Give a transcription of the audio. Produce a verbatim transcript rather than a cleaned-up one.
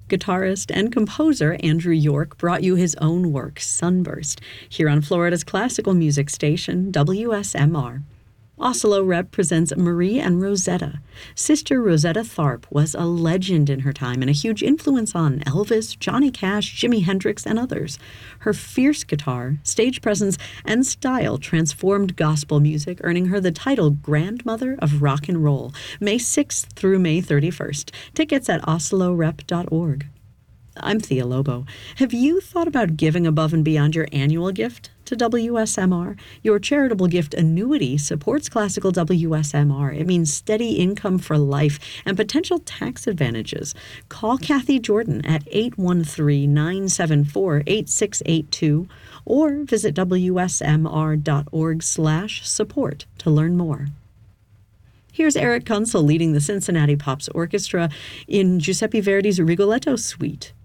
Guitarist and composer Andrew York brought you his own work, Sunburst, here on Florida's classical music station, W S M R. Oslo Rep presents Marie and Rosetta. Sister Rosetta Tharpe was a legend in her time and a huge influence on Elvis, Johnny Cash, Jimi Hendrix, and others. Her fierce guitar, stage presence, and style transformed gospel music, earning her the title Grandmother of Rock and Roll, May sixth through May thirty-first. Tickets at oslo rep dot org. I'm Thea Lobo. Have you thought about giving above and beyond your annual gift to W S M R? Your charitable gift annuity supports classical W S M R. It means steady income for life and potential tax advantages. Call Kathy Jordan at eight one three, nine seven four, eight six eight two or visit w s m r dot org slash support to learn more. Here's Eric Kunzel leading the Cincinnati Pops Orchestra in Giuseppe Verdi's Rigoletto Suite.